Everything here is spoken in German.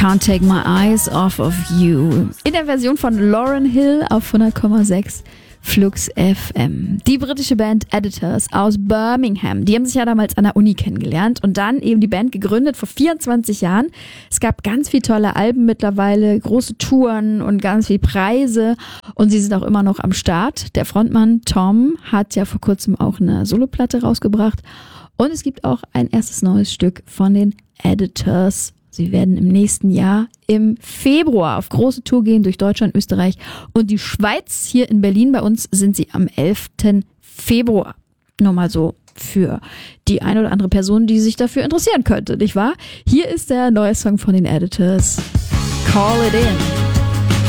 Can't Take My Eyes Off of You. In der Version von Lauryn Hill auf 100,6 Flux FM. Die britische Band Editors aus Birmingham, die haben sich ja damals an der Uni kennengelernt und dann eben die Band gegründet vor 24 Jahren. Es gab ganz viele tolle Alben mittlerweile, große Touren und ganz viele Preise und sie sind auch immer noch am Start. Der Frontmann Tom hat ja vor kurzem auch eine Soloplatte rausgebracht und es gibt auch ein erstes neues Stück von den Editors. Sie werden im nächsten Jahr im Februar auf große Tour gehen durch Deutschland, Österreich und die Schweiz. Hier in Berlin bei uns sind sie am 11. Februar. Nur mal so für die eine oder andere Person, die sich dafür interessieren könnte, nicht wahr? Hier ist der neue Song von den Editors. Call It In.